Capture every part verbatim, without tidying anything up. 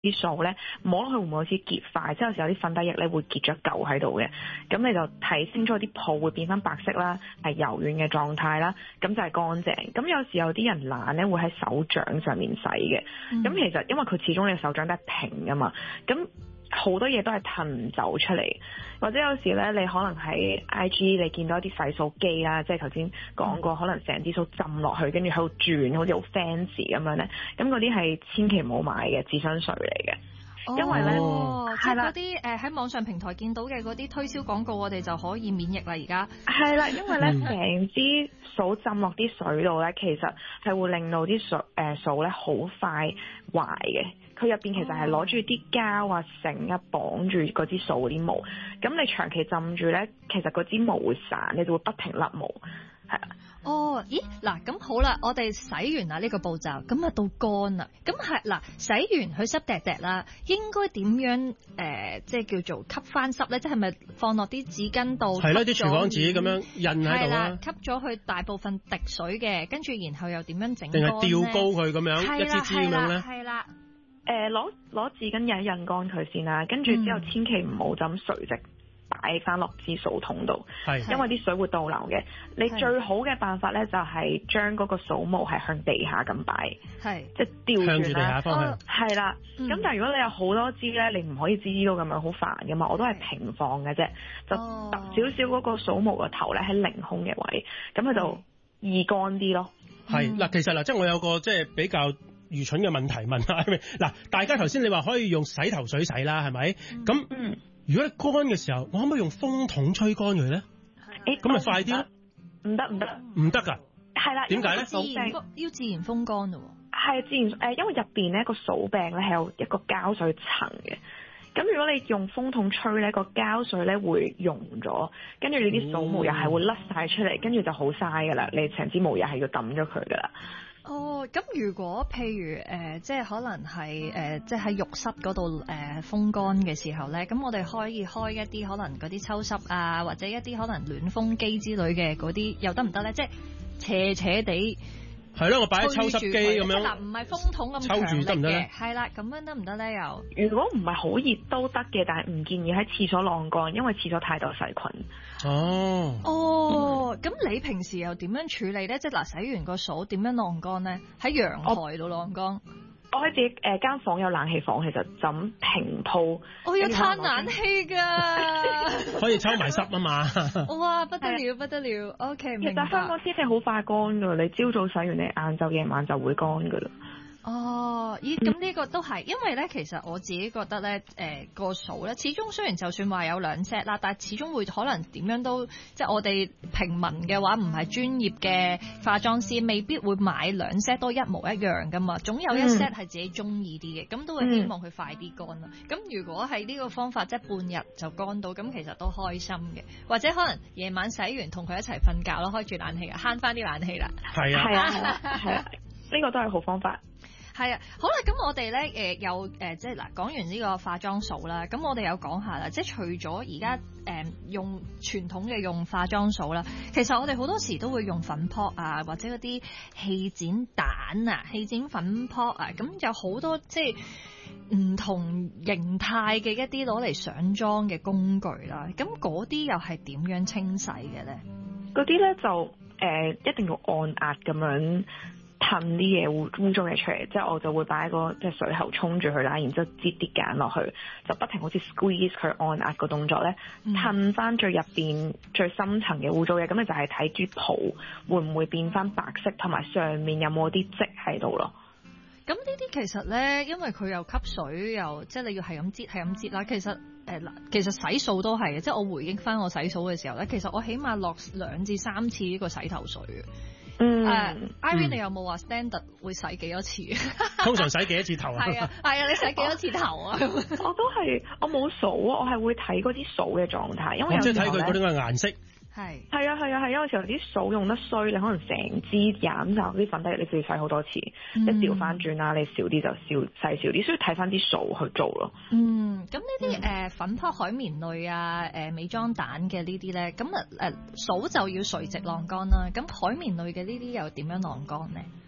啲掃咧摸落去會唔會好似結塊，即係有時有啲粉底液咧會結咗嚿喺度嘅，咁你就睇清楚啲泡會變翻白色啦，係柔軟嘅狀態啦，咁就係乾淨。咁有時有啲人懶咧會喺手掌上面洗嘅，咁、嗯、其實因為佢始終你手掌都係平噶嘛，咁好多嘢都係褪唔走出嚟，或者有時咧你可能喺 I G 你見到一啲洗掃機啦，即係頭先講過，可能成支掃浸落去，跟住喺度轉，好似好 fancy 咁樣咧，咁嗰啲係千祈唔好買嘅智商稅嚟嘅。 哦、 因為咧， 即係嗰啲誒喺網上平台見到嘅嗰啲推銷廣告，我哋就可以免疫啦。而家係啦，因為咧成支掃浸落啲水度咧，其實係會令到啲水誒掃咧好快壞嘅。佢入邊其實係攞住啲膠啊、繩啊綁住嗰支掃嗰啲毛，咁你長期浸住咧，其實嗰支毛會散，你就會不停甩毛，係啊。 哦，咦，嗱，咁好啦，我哋洗完啦呢個步驟，咁啊到乾啦，咁係嗱，洗完佢濕滴滴啦，應該點樣誒、呃，即係叫做吸翻濕咧？即係咪放落啲紙巾度？係咯，啲廚房紙咁樣印喺度啦，吸咗佢大部分滴水嘅，跟住然後又點樣整？定係吊高佢咁樣一支支咁樣咧？係啦， 誒，攞攞紙巾印一印乾佢先啦，跟住之後千祈唔好咁垂直擺翻落支掃桶度，因為啲水會倒流嘅。你最好嘅辦法咧，就係將嗰個掃毛係向地下咁擺，即係調轉啦。向住地下方向。係啦，咁、嗯、但係如果你有好多支咧，你唔可以支支都咁樣好煩噶嘛。我都係平放嘅啫，就揼少少嗰個掃毛個頭咧喺凌空嘅位，咁佢就易乾啲咯。 係嗱，其實嗱，即係我有個即係比較愚蠢嘅問題問下，嗱，大家頭先你話可以用洗頭水洗啦，係咪？咁、嗯、如果你乾嘅時候，我可唔可以用風筒吹乾佢咧？誒，咁咪快啲咯？ 唔得唔得唔得噶？ 係啦， 點解咧？自然要自然風乾咯。 係自然誒，因為入邊咧個掃柄咧係有一個膠水層嘅。咁如果你用風筒吹咧，個膠水咧會溶咗，跟住你啲掃毛又係會甩晒出嚟，跟住就好嘥噶啦。你成支毛又係要抌咗佢噶啦。 哦，咁如果譬如誒、呃，即係可能係誒、呃，即係喺浴室嗰度誒風乾嘅時候咧，咁我哋可以開一啲可能嗰啲抽濕啊，或者一啲可能暖風機之類嘅嗰啲，又得唔得咧？即係斜斜地。 係咯，我擺喺抽濕機咁樣。 嗱，唔係風筒咁強力嘅，係啦，咁樣得唔得咧？又如果唔係好熱都得嘅，但係唔建議喺廁所晾乾，因為廁所太多細菌。 哦。 哦，咁、嗯、你平時又點樣處理咧？即係嗱，洗完個掃點樣晾乾咧？喺陽台度晾乾。 我喺自己誒間、呃、房有冷氣房，其實就咁平鋪。 我要嘆冷氣㗎， 可以抽埋濕啊嘛。 哇，不得了不得了 ，OK， 明白。 其實香港天氣好快乾㗎，你朝早洗完，你晏晝夜晚就會乾㗎啦。 哦，咦，咁呢個都係，因為咧，其實我自己覺得咧，誒、呃、個掃咧，始終雖然就算話有兩 set 啦，但係始終會可能點樣都，即係我哋平民嘅話，唔係專業嘅化妝師，未必會買兩 set 都一模一樣噶嘛，總有一 set 係自己中意啲嘅，咁、嗯、都會希望佢快啲乾啦。咁、嗯、如果係呢個方法，即係半日就乾到，咁其實都開心嘅，或者可能夜晚洗完同佢一齊瞓覺咯，開住冷氣啊，慳翻啲冷氣啦。 係啊，係啊，係啊，呢個都係好方法。 係啊，好啦，咁我哋咧誒有誒即係嗱講完呢個化妝掃啦，咁我哋有講下啦，即係除咗而家誒用傳統嘅用化妝掃啦，其實我哋好多時都會用粉撲啊，或者嗰啲氣剪蛋啊、氣剪粉撲啊，咁有好多即係唔同形態嘅一啲攞嚟上妝嘅工具啦，咁嗰啲又係點樣清洗嘅咧？ 嗰啲咧就誒、呃、一定要按壓咁樣噴啲嘢污污糟嘢出嚟，即係我就會擺個即係水喉沖住佢啦，然之後擠啲鹼落去，就不停好似 squeeze 佢按壓個動作咧，噴翻最入邊最深層嘅污糟嘢，咁你就係睇啲泡會唔會變翻白色，同埋上面有冇啲漬喺度咯。 咁呢啲其實咧，因為佢又吸水，又即係你要係咁擠係咁擠啦。其實誒嗱、呃，其實洗掃都係嘅，即係我回憶翻我洗掃嘅時候咧，其實我起碼落兩至三次呢個洗頭水嘅。嗯，誒 Irene 你有冇話 standard 會洗幾多次？ 通常洗幾多次頭啊？係啊，係啊，你洗幾多次頭啊？ 我都係，我冇數啊，我係會睇嗰啲掃嘅狀態，因為有時候咧，我即係睇佢嗰啲嘅顏色。係係啊係啊係，有時候啲掃用得衰，你可能成支飲曬啲粉底，你就要洗好多次，嗯、一調翻轉啦，你少啲就少洗少啲，所以睇翻啲掃去做咯。嗯，咁呢啲誒粉撲海綿類啊，誒、呃、美妝蛋嘅呢啲咧，咁啊誒掃就要垂直晾乾啦。咁海綿類嘅呢啲又點樣晾乾咧？誒、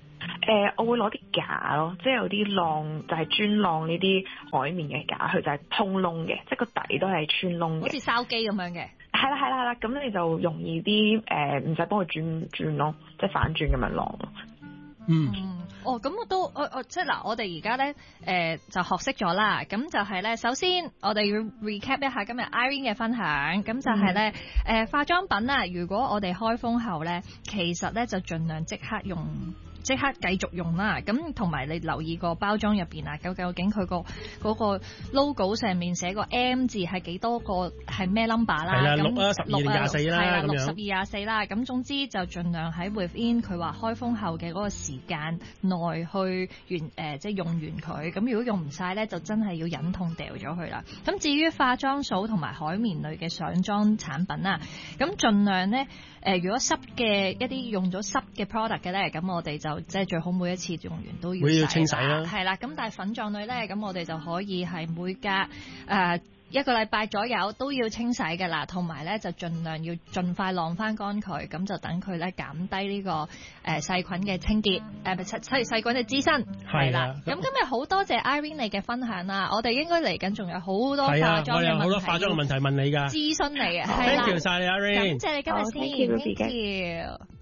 誒，我會攞啲架咯，即係有啲晾就係專晾呢啲海綿嘅架，佢就係通窿嘅，即係個底都係穿窿嘅， 好似筲箕咁樣嘅。 係啦係啦係啦，咁你就容易啲誒，唔使幫佢轉轉咯，即係反轉咁樣晾咯。 嗯。 嗯哦，咁我都我我即係嗱，我哋而家咧誒就學識咗啦。咁就係咧，首先我哋要 recap 一下今日 Irene 嘅分享。咁就係咧誒化妝品啊，如果我哋開封後咧，其實咧就盡量即刻用。即刻繼續用啦，咁同埋你留意個包裝入邊啊，究究竟佢個嗰個 logo 上面寫個 M 字係幾多個係咩 number 啦？ 係啦，六啊，十二定廿四啦， 係啦，六十咁樣二廿四啦。咁總之就盡量喺 within 佢話開封後嘅嗰個時間內去完誒，即係用完佢。咁如果用唔晒咧，就真係要忍痛掉咗佢啦。咁至於化妝掃同埋海綿類嘅上妝產品啊，咁盡量咧誒，如果濕嘅一啲用咗濕嘅 product 嘅咧，咁我哋就即係最好每一次用完都要要清洗啦， 係啦。咁但係粉狀類咧，咁我哋就可以係每隔誒、呃、一個禮拜左右都要清洗嘅啦，同埋咧就盡量要盡快晾翻乾佢，咁就等佢咧減低呢、這個誒、呃、細菌嘅清潔誒細細細菌嘅滋生係啦。咁今日好多謝 Irene 你嘅分享啦，我哋應該嚟緊仲有好多化妝嘅問題， 我有好多化妝嘅問題問你㗎， 諮詢你嘅，係啦， 多謝晒你 Irene， 感謝你今日先，thank you。